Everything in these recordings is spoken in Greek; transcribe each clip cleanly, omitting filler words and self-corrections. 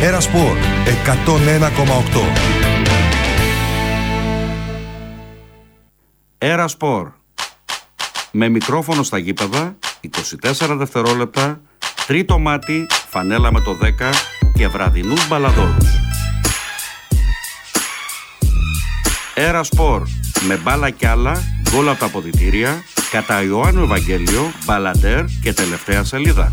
Ερασπορ 101,8. Ερασπορ. Με μικρόφωνο στα γήπεδα, 24 δευτερόλεπτα, τρίτο μάτι, φανέλα με το 10 και βραδινούς μπαλαδόρους. Ερασπορ. Με μπάλα κι άλλα, γκολ από τα αποδυτήρια, κατά Ιωάννου Ευαγγέλιο, μπαλαντέρ και τελευταία σελίδα.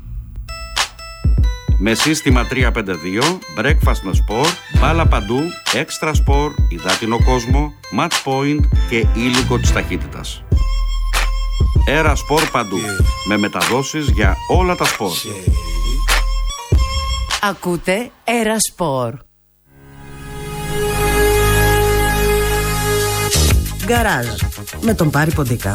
Με σύστημα 352, breakfast με σπορ, μπάλα παντού, έξτρα σπορ, υδάτινο κόσμο, match point και ήλικο της ταχύτητας. Έρα σπορ παντού, με μεταδόσεις για όλα τα σπορ. Ακούτε Έρα Σπορ. Γκαράζ με τον Πάρη Ποντίκα.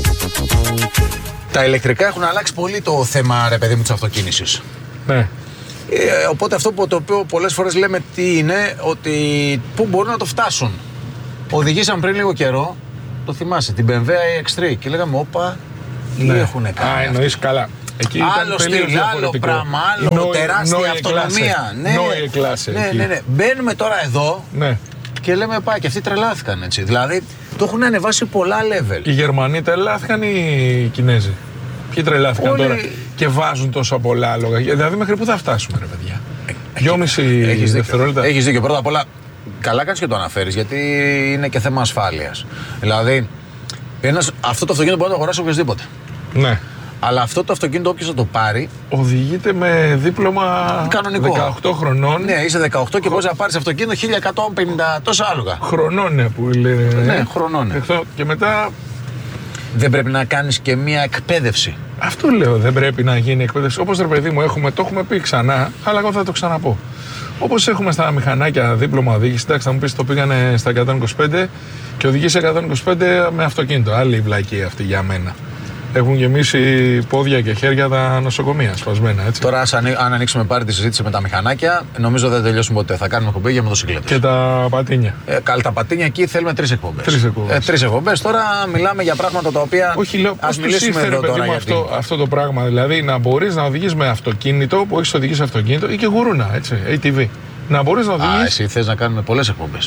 Τα ηλεκτρικά έχουν αλλάξει πολύ το θέμα, ρε παιδί μου, της αυτοκίνησης. Ναι. Οπότε αυτό που το οποίο πολλές φορές λέμε τι είναι, ότι πού μπορούν να το φτάσουν. Οδηγήσαμε πριν λίγο καιρό, το θυμάσαι, την BMW iX3 και λέγαμε όπα, τι έχουνε κάνει. Εννοείς καλά. Εκεί άλλο στυλ, άλλο πράγμα, άλλο τεράστια αυτονομία. Ναι. Μπαίνουμε τώρα εδώ και λέμε πάει και αυτοί τρελάθηκαν, έτσι. Δηλαδή το έχουν ανεβάσει πολλά level. Οι Γερμανοί τρελάθηκαν ή οι Κινέζοι? Ποιοι τρελάθηκαν τώρα και βάζουν τόσα πολλά άλογα? Δηλαδή μέχρι πού θα φτάσουμε, ρε παιδιά? 2,5 δευτερόλεπτα. Έχεις δίκιο. Πρώτα απ' όλα, καλά κάνεις και το αναφέρεις, γιατί είναι και θέμα ασφάλειας. Δηλαδή, αυτό το αυτοκίνητο μπορεί να το αγοράσει οποιοδήποτε. Ναι. Αλλά αυτό το αυτοκίνητο, όποιος θα το πάρει, οδηγείται με δίπλωμα κανονικό. 18 χρονών. Ναι, είσαι 18 και μπορείς να πάρεις αυτοκίνητο 1150 τόσα άλογα. Χρονών που λένε. Ναι, χρονών. Και μετά. Δεν πρέπει να κάνεις και μία εκπαίδευση? Αυτό λέω, δεν πρέπει να γίνει εκπαίδευση. Όπως, ρε παιδί μου, το έχουμε πει ξανά, αλλά εγώ θα το ξαναπώ. Όπως έχουμε στα μηχανάκια δίπλωμα οδήγηση, εντάξει, θα μου πεις το πήγανε στα 125 και οδηγείς 125 με αυτοκίνητο. Άλλη βλακή αυτή για μένα. Έχουν γεμίσει πόδια και χέρια τα νοσοκομεία σπασμένα, έτσι. Τώρα, αν ανοίξουμε πάλι τη συζήτηση με τα μηχανάκια, νομίζω δεν τελειώσουμε ποτέ. Θα κάνουμε εκπομπή για μοτοσυκλέτες. Και τα πατίνια. Καλά, τα πατίνια εκεί θέλουμε 3 εκπομπές. 3 εκπομπές. Τώρα μιλάμε για πράγματα τα οποία. Όχι, λέω, ας μιλήσουμε εδώ τώρα για αυτό το πράγμα. Δηλαδή να μπορείς να οδηγείς με αυτοκίνητο που έχεις οδηγήσει αυτοκίνητο ή και γουρούνα, έτσι. ATV. Να μπορείς να οδηγείς. Εσύ θες να κάνουμε πολλές εκπομπές.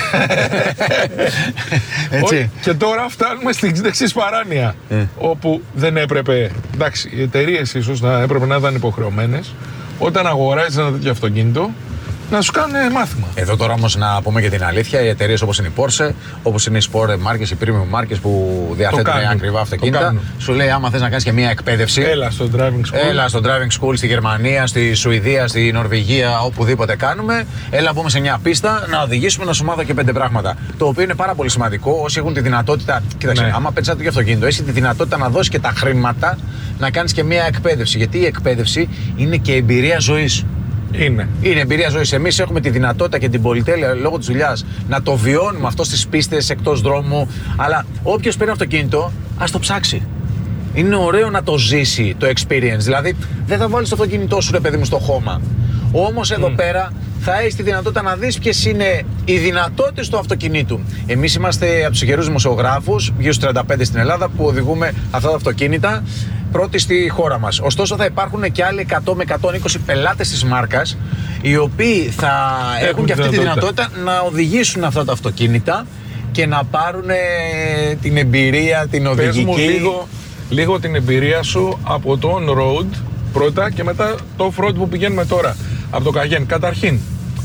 Έτσι. Και τώρα φτάνουμε στην εξής παράνοια. Όπου δεν έπρεπε. Εντάξει, οι εταιρείες ίσως να έπρεπε να ήταν υποχρεωμένες όταν αγοράζεις ένα τέτοιο αυτοκίνητο να σου κάνουν μάθημα. Εδώ τώρα όμως να πούμε και την αλήθεια, οι εταιρείες όπως είναι η Porsche, όπως είναι οι Sport μάρκες, οι premium μάρκες που διαθέτουν ακριβά αυτοκίνητα, σου λέει άμα θες να κάνεις και μια εκπαίδευση, έλα στο driving school. Έλα στο driving school στη Γερμανία, στη Σουηδία, στη Νορβηγία, οπουδήποτε κάνουμε. Έλα πούμε σε μια πίστα να οδηγήσουμε, να σου μάθω και 5 πράγματα. Το οποίο είναι πάρα πολύ σημαντικό. Όσοι έχουν τη δυνατότητα, κοίταξε, άμα παίρνεις ένα τέτοιο αυτοκίνητο, έχει τη δυνατότητα να δώσεις και τα χρήματα να κάνεις και μια εκπαίδευση. Γιατί η εκπαίδευση είναι και εμπειρία ζωής. Είναι εμπειρία ζωής. Εμείς έχουμε τη δυνατότητα και την πολυτέλεια λόγω της δουλειάς να το βιώνουμε αυτό στις πίστες, εκτός δρόμου. Αλλά όποιος παίρνει αυτοκίνητο, ας το ψάξει. Είναι ωραίο να το ζήσει το experience. Δηλαδή, δεν θα βάλεις το αυτοκίνητό σου, ρε παιδί μου, στο χώμα. Όμως εδώ πέρα θα έχεις τη δυνατότητα να δεις ποιες είναι οι δυνατότητες του αυτοκινήτου. Εμείς είμαστε από τους γερούς δημοσιογράφους, γύρω στους 35 στην Ελλάδα, που οδηγούμε αυτά τα αυτοκίνητα. Πρώτοι στη χώρα μας. Ωστόσο θα υπάρχουν και άλλοι 100 με 120 πελάτες της μάρκας, οι οποίοι θα έχουν και αυτή τη δυνατότητα να οδηγήσουν αυτά τα αυτοκίνητα και να πάρουν την εμπειρία, την οδηγική. Πες μου λίγο την εμπειρία σου από το on-road πρώτα και μετά το off-road που πηγαίνουμε τώρα. Από το Καγέν. Καταρχήν,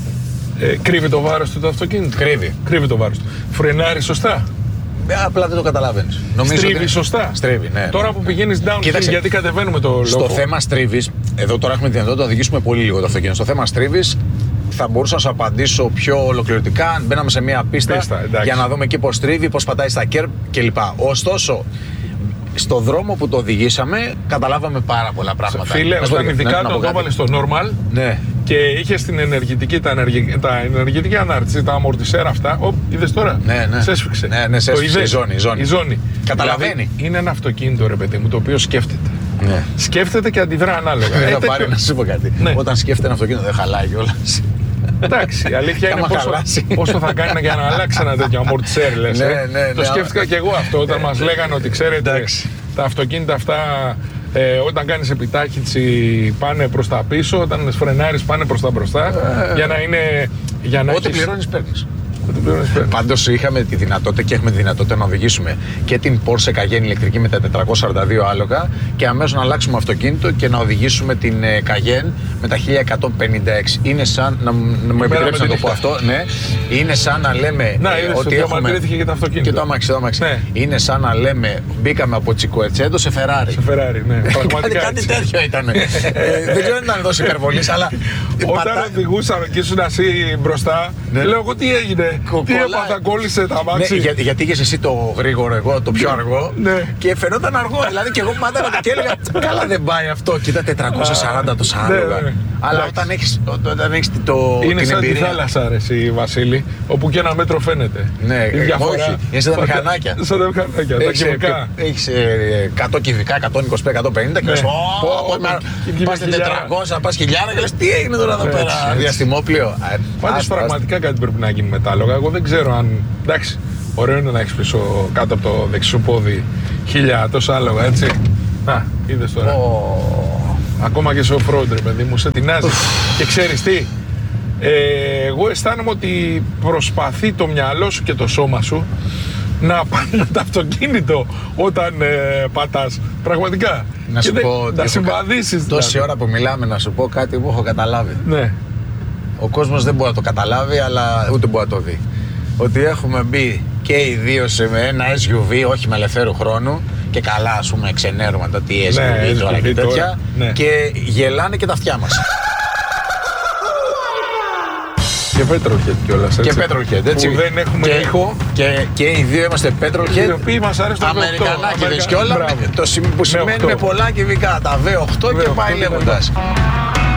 κρύβει το βάρος του το αυτοκίνητο? Κρύβει το βάρος του. Φρενάρει σωστά? Απλά δεν το καταλαβαίνεις. Στρίβει σωστά? Στρίβει, ναι. Τώρα που πηγαίνεις downhill, γιατί κατεβαίνουμε το λόγο. Στο θέμα στρίβεις, εδώ τώρα έχουμε τη δυνατότητα να οδηγήσουμε πολύ λίγο το αυτοκίνητο. Στο θέμα στρίβεις, θα μπορούσα να σου απαντήσω πιο ολοκληρωτικά. Μπαίναμε σε μια πίστα για να δούμε εκεί πώς στρίβει, πώς πατάει στα κέρπ κλπ. Ωστόσο, στο δρόμο που το οδηγήσαμε, καταλάβαμε πάρα πολλά πράγματα. Φίλε, όταν ειδικά το έβαλε στο normal, ναι, και είχε την ενεργητική, τα ενεργητική ανάρτηση, τα αμορτισέρ αυτά. Είδες τώρα? Ναι. Σε έσφιξε. Ναι, σε έσφιξε η ζώνη. Καταλαβαίνει. Δηλαδή, είναι ένα αυτοκίνητο, ρε παιδί μου, το οποίο σκέφτεται. Ναι. Σκέφτεται και αντιδρά ανάλογα. Θα πάρει να σου πω κάτι. Ναι. Όταν σκέφτεται ένα αυτοκίνητο, δεν χαλάει κιόλας. Εντάξει, η αλήθεια είναι πόσο θα κάνει για να αλλάξει ένα τέτοιο αμορτισέρ, λες. Ναι, το σκέφτηκα κι εγώ αυτό όταν μας λέγανε ότι ξέρετε τα αυτοκίνητα αυτά Όταν κάνεις επιτάχυνση πάνε προς τα πίσω, όταν φρενάρεις πάνε προς τα μπροστά. Για να είναι. Ό,τι πληρώνεις παίρνεις. Πάντως είχαμε τη δυνατότητα και έχουμε τη δυνατότητα να οδηγήσουμε και την Porsche Cayenne ηλεκτρική με τα 442 άλογα και αμέσως να αλλάξουμε αυτοκίνητο και να οδηγήσουμε την Cayenne με τα 1156. Είναι σαν, να μου επιτρέψετε να το πω αυτό, ναι, είναι σαν να λέμε ότι έχουμε... Και το αυτοκίνητο. Και το αμάξι. Ναι. Είναι σαν να λέμε μπήκαμε από Cinquecento σε Ferrari. Σε Ferrari, ναι. Κάτι τέτοιο ήταν. Δεν ξέρω αν ήταν εδώ υπερβολής, αλλά... Όταν οδηγούσαμε και ήσουν εσύ μπροστά, λέω εγώ τι έγινε. Τι έπαθα, κόλλησε τα μάξι. Ναι, γιατί είχες εσύ το γρήγορο, εγώ το πιο αργό. Ναι. Και φαινόταν αργό. Δηλαδή και εγώ μάτανα και έλεγα καλά δεν πάει αυτό. Κοίτα 440 το σάρογα. Ναι. Αλλά όταν έχεις είναι την σαν εμπειρία. τη θάλασσα, αρέσει Βασίλη, όπου και ένα μέτρο φαίνεται. Ναι, η διαφορά. όχι. Είναι σαν τα μηχανάκια. Σαν τα μηχανάκια, τα κυβικά. Έχεις 100 κυβικά, 125, 150 και λες πας 400, πας χιλιάρα και λες τι έγινε τώρα εδώ πέρα. Διαστημόπλαιο. Πάντως πραγματικά κάτι πρέπει να γίνει με τα άλογα. Εγώ δεν ξέρω αν. Εντάξει, ωραίο είναι να έχεις πίσω κάτω από το δεξί σου πόδι 1000 τόσα άλογα, έτσι. Να, είδες τώρα. Ακόμα και σε off-road, ρε παιδί μου, σε τεινάζει. Και ξέρεις τι, εγώ αισθάνομαι ότι προσπαθεί το μυαλό σου και το σώμα σου να πάνε το αυτοκίνητο όταν πατάς. Πραγματικά. Να σου πω, να συμβαδίσεις. Τόση ώρα που μιλάμε, να σου πω κάτι που έχω καταλάβει. Ναι. Ο κόσμος δεν μπορεί να το καταλάβει, αλλά ούτε μπορεί να το δει. Ότι έχουμε μπει και οι δύο σε ένα SUV, όχι με ελευθέρου χρόνου, και καλά, ας πούμε, ξενέρουμε το τι SUV τώρα και τέτοια, και γελάνε και τα αυτιά μας. Και petrolhead κιόλας, έτσι. Και petrolhead, έτσι. Που δεν έχουμε ήχο. Και οι δύο είμαστε petrolhead. Οι οποίοι μας αρέσουν το Αμερικανάκηδες κι όλα. Το που σημαίνει με πολλά κυβικά. Τα V8 και πάει λέγοντας.